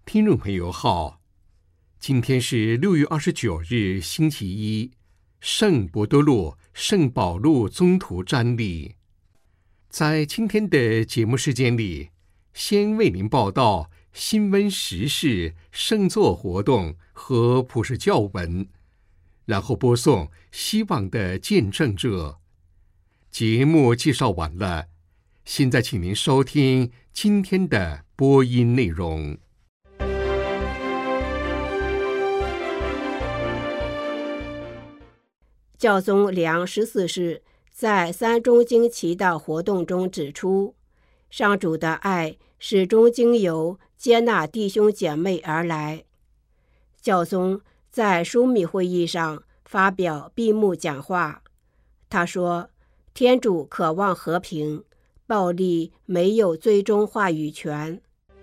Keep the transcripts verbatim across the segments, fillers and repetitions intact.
听众朋友好，今天是六月二十九日，星期一，圣伯多禄、圣保禄宗徒瞻礼。在今天的节目时间里，先为您报道新闻时事、圣座活动和普世教文，然后播送希望的见证者。节目介绍完了，现在请您收听今天的播音内容。 教宗良十四世在三中经祈祷活动中指出，上主的爱始终经由接纳弟兄姐妹而来。教宗在枢密会议上发表闭幕讲话，他说，天主渴望和平，暴力没有最终话语权。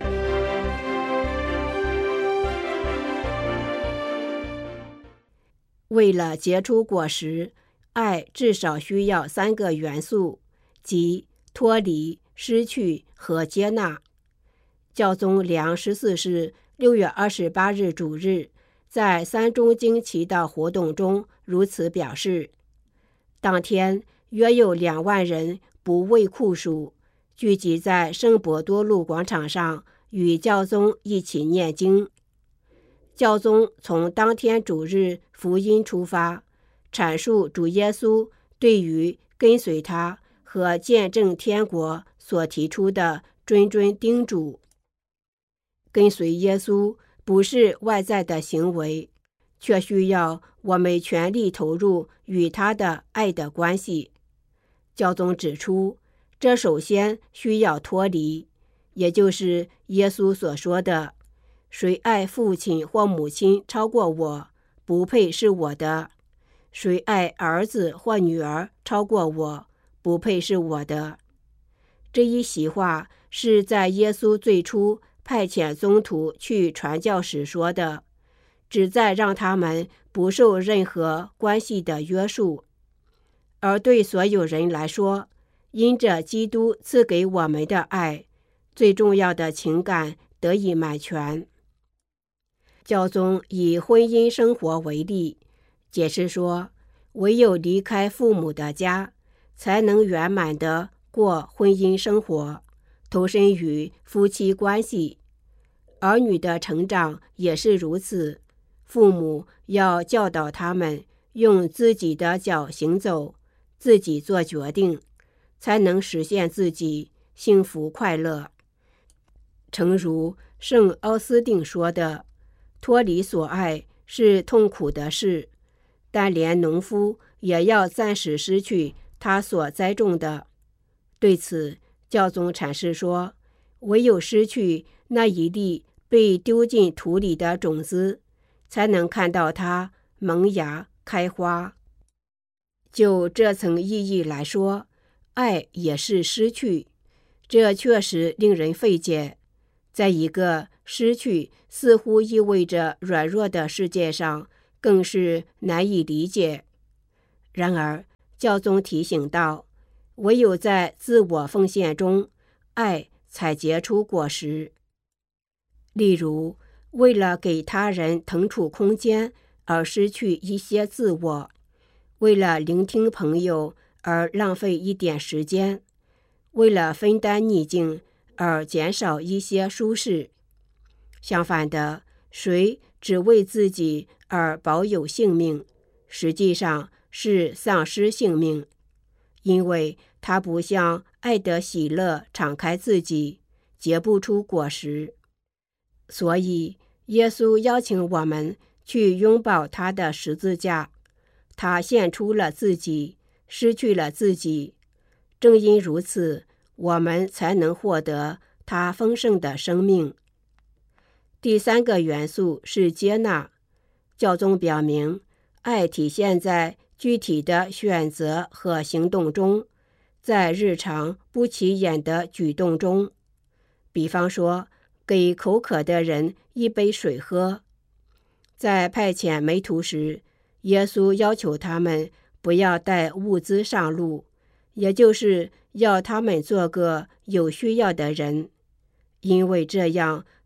为了结出果实，爱至少需要三个元素，即脱离、失去和接纳。教宗良十四世六月二十八日主日在三中经祈祷活动中如此表示。当天约有两万人不畏酷暑，聚集在圣伯多禄广场上与教宗一起念经。教宗从当天主日福音出发，阐述主耶稣对于跟随他和见证天国所提出的谆谆叮嘱。跟随耶稣不是外在的行为，却需要我们全力投入与他的爱的关系。教宗指出，这首先需要脱离，也就是耶稣所说的，谁爱父亲或母亲超过我，不配是我的；谁爱儿子或女儿超过我，不配是我的。这一席话是在耶稣最初派遣宗徒去传教时说的，旨在让他们不受任何关系的约束。而对所有人来说，因着基督赐给我们的爱，最重要的情感得以满全。教宗以婚姻生活为例，解释说，唯有离开父母的家，才能圆满地过婚姻生活，投身于夫妻关系。儿女的成长也是如此，父母要教导他们用自己的脚行走，自己做决定，才能实现自己幸福快乐。诚如圣奥斯定说的，脱离所爱是痛苦的事，但连农夫也要暂时失去他所栽种的。对此，教宗阐释说，唯有失去那一粒被丢进土里的种子，才能看到它萌芽开花。就这层意义来说，爱也是失去，这确实令人费解。在一个失去似乎意味着软弱的世界上，更是难以理解。然而，教宗提醒道，唯有在自我奉献中，爱才结出果实。例如，为了给他人腾出空间而失去一些自我，为了聆听朋友而浪费一点时间，为了分担逆境而减少一些舒适。相反的，谁只为自己而保有性命，实际上是丧失性命，因为他不向爱的喜乐敞开自己，结不出果实。所以，耶稣邀请我们去拥抱他的十字架，他献出了自己，失去了自己。正因如此，我们才能获得他丰盛的生命。第三个元素是接纳。教宗表明，爱体现在具体的选择和行动中，在日常不起眼的举动中。比方说，给口渴的人一杯水喝。在派遣门徒时，耶稣要求他们不要带物资上路，也就是要他们做个有需要的人，因为这样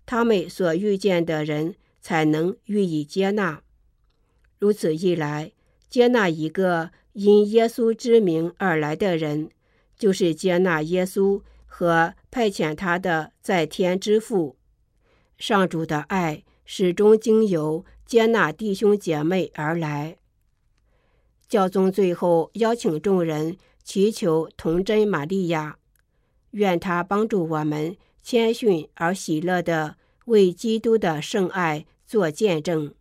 他们所遇见的人才能予以接纳。如此一来，接纳一个因耶稣之名而来的人，就是接纳耶稣和派遣他的在天之父。上主的爱始终经由接纳弟兄姐妹而来。教宗最后邀请众人祈求童真玛利亚，愿她帮助我们谦逊而喜乐地为基督的圣爱做见证。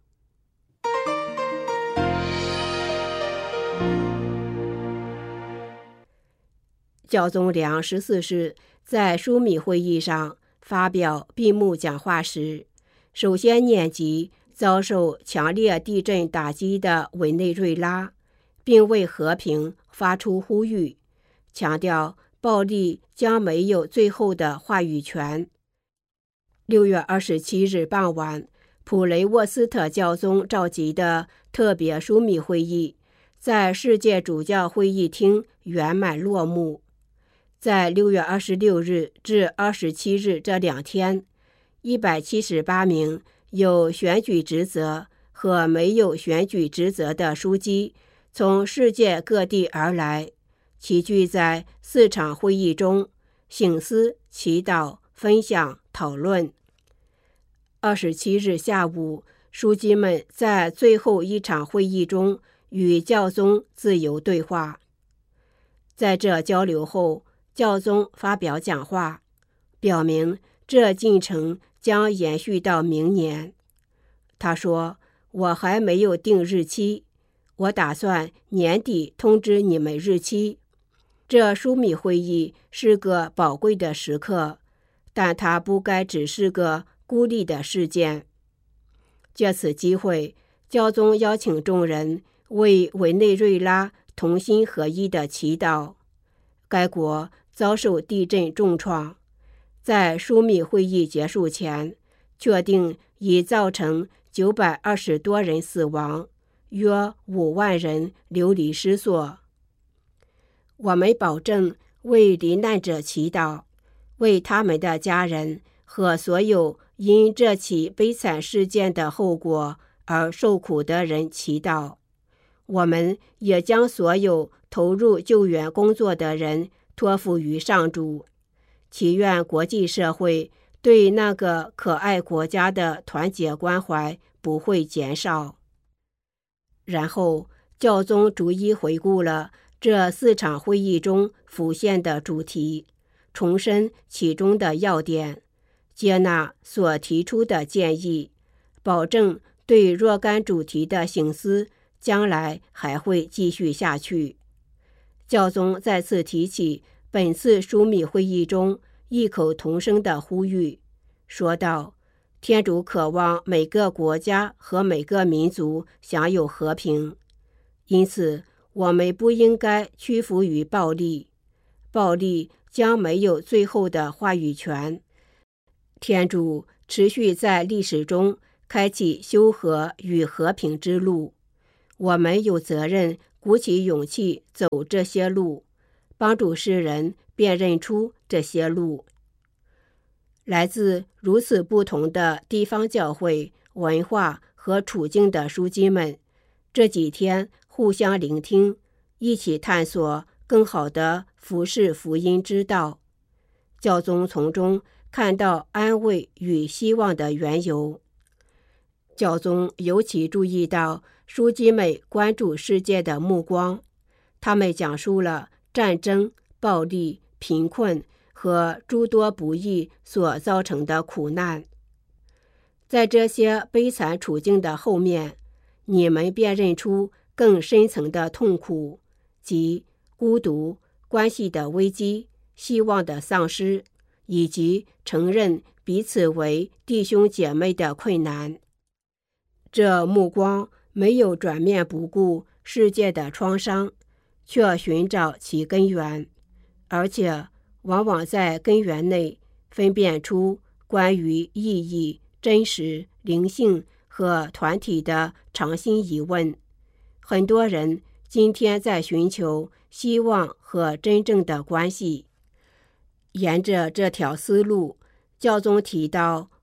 教宗良昂十四世在枢密会议上发表闭幕讲话时，首先念及遭受强烈地震打击的委内瑞拉，并为和平发出呼吁，强调暴力将没有最后的话语权。六月二十七日傍晚，普雷沃斯特教宗召集的特别枢密会议在世界主教会议厅圆满落幕。在六月二十六日至二十七日这两天，一百七十八名有选举职责和没有选举职责的枢机从世界各地而来，齐聚在四场会议中，省思、祈祷、分享、讨论。二十七日下午，枢机们在最后一场会议中与教宗自由对话。在这交流后，教宗发表讲话，表明这进程将延续到明年。他说：“我还没有定日期，我打算年底通知你们日期。这枢密会议是个宝贵的时刻，但它不该只是个孤立的事件。”借此机会，教宗邀请众人为委内瑞拉同心合一的祈祷。该国遭受地震重创，在枢密会议结束前，确定已造成九百二十多人死亡，约五万人流离失所。我们保证为罹难者祈祷，为他们的家人和所有因这起悲惨事件的后果而受苦的人祈祷。我们也将所有投入救援工作的人托付于上主，祈愿国际社会对那个可爱国家的团结关怀不会减少。然后，教宗逐一回顾了这四场会议中浮现的主题，重申其中的要点，接纳所提出的建议，保证对若干主题的省思将来还会继续下去。教宗再次提起本次枢密会议中异口同声的呼吁，说道：“天主渴望每个国家和每个民族享有和平，因此我们不应该屈服于暴力，暴力将没有最后的话语权。天主持续在历史中开启修和与和平之路，我们有责任鼓起勇气走这些路，帮助世人辨认出这些路。”来自如此不同的地方教会、文化和处境的枢机们，这几天互相聆听，一起探索更好的服侍福音之道。教宗从中看到安慰与希望的缘由。教宗尤其注意到枢机们关注世界的目光，他们讲述了战争、暴力、贫困和诸多不义所造成的苦难。在这些悲惨处境的后面，你们辨认出更深层的痛苦，即孤独、关系的危机、希望的丧失，以及承认彼此为弟兄姐妹的困难。这目光没有转面不顾世界的创伤，却寻找其根源，而且往往在根源内分辨出关于意义、真实、灵性和团体的长心疑问。很多人今天在寻求希望和真正的关系。沿着这条思路，教宗提到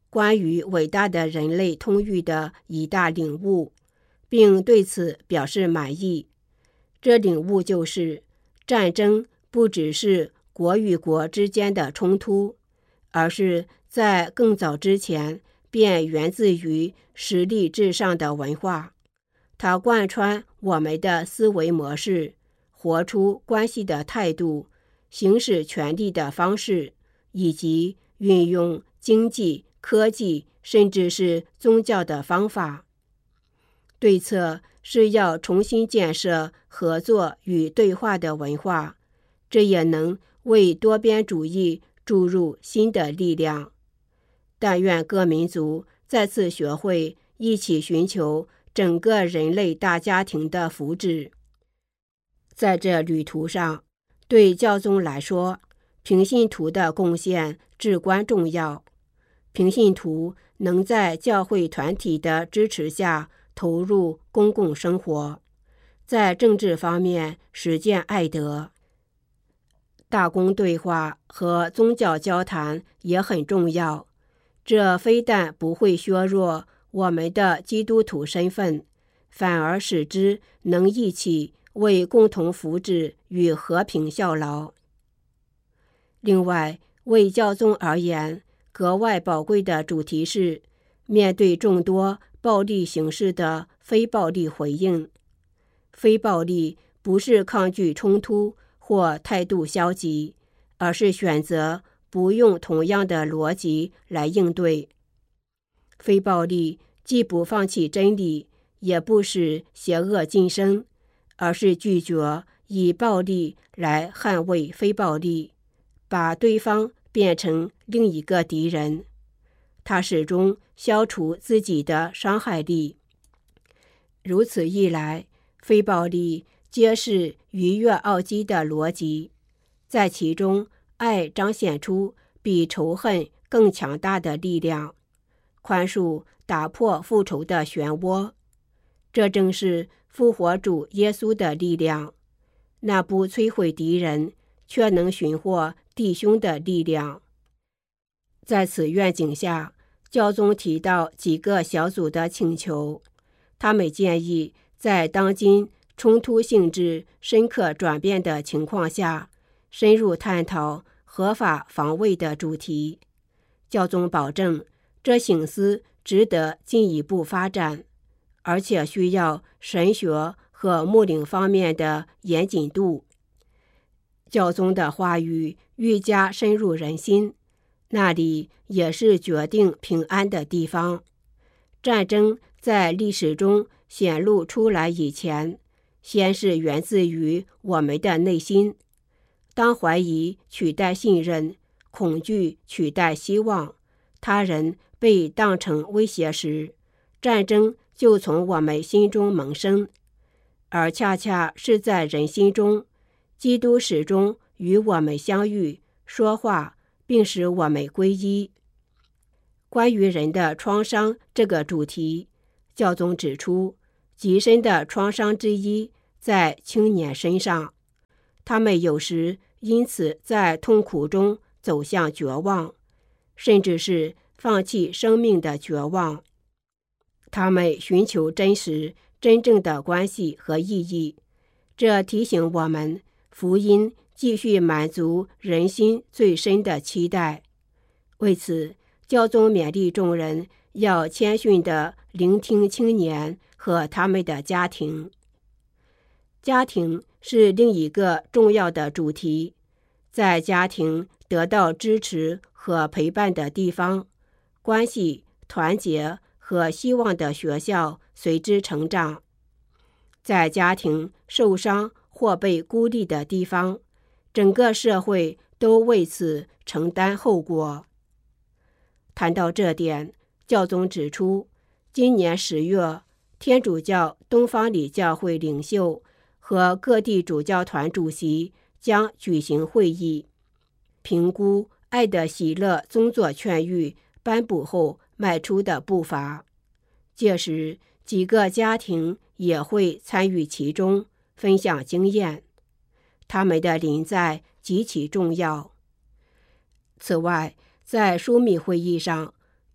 关于伟大的人类通域的一大领悟，并对此表示满意。这领悟就是，战争不只是国与国之间的冲突，而是在更早之前便源自于实力至上的文化。它贯穿我们的思维模式，活出关系的态度，行使权力的方式，以及运用经济、科技甚至是宗教的方法。对策是要重新建设合作与对话的文化，这也能为多边主义注入新的力量。但愿各民族再次学会一起寻求整个人类大家庭的福祉。在这旅途上，对教宗来说，平信徒的贡献至关重要。平信徒能在教会团体的支持下投入公共生活，在政治方面实践爱德。大公对话和宗教交谈也很重要，这非但不会削弱我们的基督徒身份，反而使之能一起为共同福祉与和平效劳。另外，为教宗而言，格外宝贵的主题是面对众多暴力形式的非暴力回应。非暴力不是抗拒冲突或态度消极，而是选择不用同样的逻辑来应对。非暴力既不放弃真理，也不使邪恶晋升，而是拒绝以暴力来捍卫非暴力，把对方变成另一个敌人。他始终消除自己的伤害力。如此一来，非暴力揭示逾越奥基的逻辑，在其中爱彰显出比仇恨更强大的力量，宽恕打破复仇的漩涡。这正是复活主耶稣的力量，那不摧毁敌人却能寻获弟兄的力量。在此愿景下，教宗提到几个小组的请求，他们建议在当今冲突性质深刻转变的情况下，深入探讨合法防卫的主题。教宗保证，这省思值得进一步发展，而且需要神学和牧灵方面的严谨度。教宗的话语愈加深入人心，那里也是决定平安的地方。战争在历史中显露出来以前，先是源自于我们的内心。当怀疑取代信任，恐惧取代希望，他人被当成威胁时，战争就从我们心中萌生。而恰恰是在人心中，基督始终与我们相遇、说话，并使我们归依。关于人的创伤这个主题，教宗指出，极深的创伤之一在青年身上，他们有时因此在痛苦中走向绝望，甚至是放弃生命的绝望。他们寻求真实、真正的关系和意义，这提醒我们，福音继续满足人心最深的期待。为此，教宗勉励众人要谦逊地聆听青年和他们的家庭。家庭是另一个重要的主题，在家庭得到支持和陪伴的地方，关系、团结和希望的学校随之成长。在家庭受伤或被孤立的地方，整个社会都为此承担后果。谈到这点，教宗指出，今年十月，天主教东方礼教会领袖和各地主教团主席将举行会议，评估爱的喜乐宗座劝谕颁布后迈出的步伐。届时，几个家庭也会参与其中，分享经验。他们的临在极其重要。此外，在枢密会议上，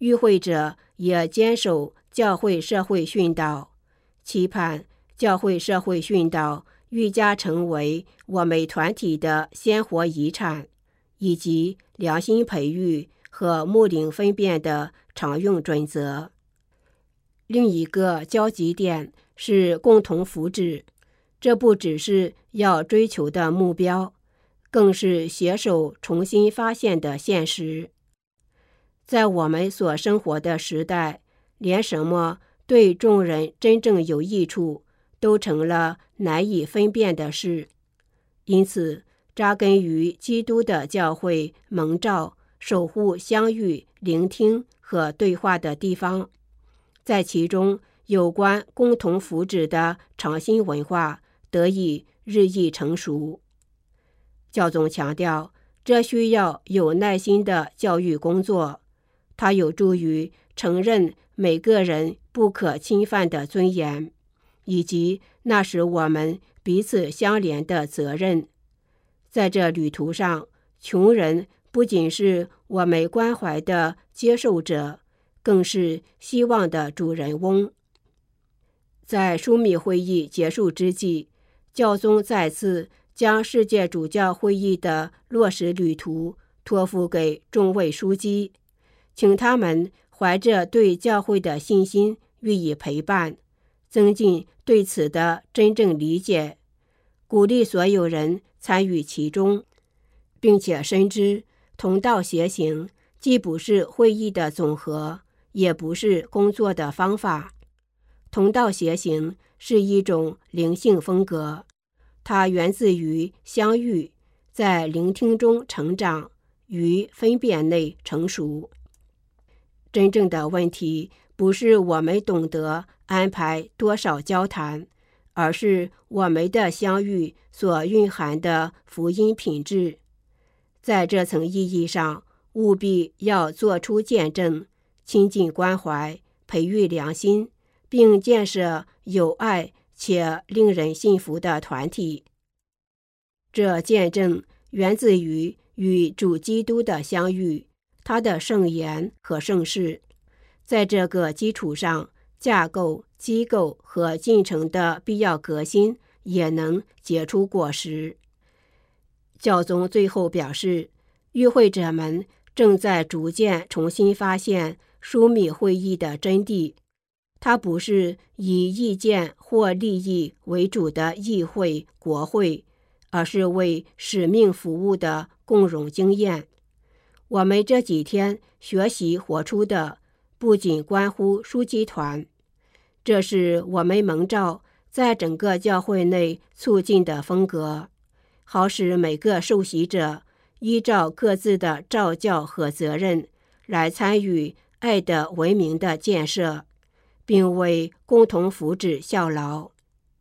与会者也坚守教会社会训导，期盼教会社会训导愈加成为我们团体的鲜活遗产，以及良心培育和牧灵分辨的常用准则。另一个交集点是共同福祉，这不只是要追求的目标，更是携手重新发现的现实。在我们所生活的时代，连什么对众人真正有益处都成了难以分辨的事。因此，扎根于基督的教会蒙召守护相遇、聆听和对话的地方，在其中有关共同福祉的创新文化得以日益成熟。教宗强调，这需要有耐心的教育工作，它有助于承认每个人不可侵犯的尊严，以及那使我们彼此相连的责任。在这旅途上，穷人不仅是我们关怀的接受者，更是希望的主人翁。在枢密会议结束之际，教宗再次将世界主教会议的落实旅途托付给众位枢机，请他们怀着对教会的信心予以陪伴，增进对此的真正理解，鼓励所有人参与其中，并且深知同道协行既不是会议的总和，也不是工作的方法。同道协行是一种灵性风格，它源自于相遇，在聆听中成长，于分辨内成熟。真正的问题不是我们懂得安排多少交谈，而是我们的相遇所蕴含的福音品质。在这层意义上，务必要做出见证，亲近关怀，培育良心，并建设有爱且令人信服的团体。这见证源自于与主基督的相遇，他的圣言和圣事。在这个基础上，架构、机构和进程的必要革新也能结出果实。教宗最后表示，与会者们正在逐渐重新发现枢密会议的真谛，它不是以意见或利益为主的议会、国会，而是为使命服务的共融经验。我们这几天学习活出的，不仅关乎枢机团，这是我们蒙召在整个教会内促进的风格，好使每个受洗者依照各自的召教和责任来参与爱的文明的建设，并为共同福祉效劳。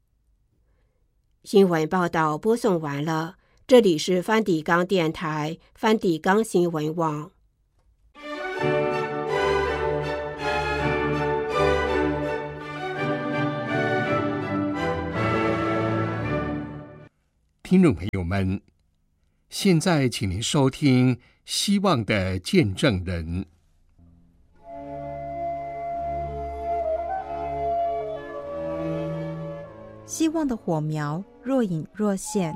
新闻报道播送完了，这里是梵蒂冈电台梵蒂冈新闻网。 听众朋友们，现在请您收听《希望的见证人》。 希望的火苗若隐若现，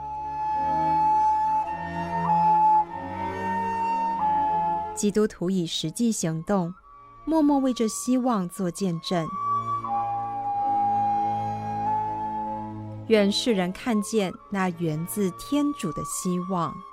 基督徒以实际行动，默默为这希望做见证。愿世人看见那源自天主的希望。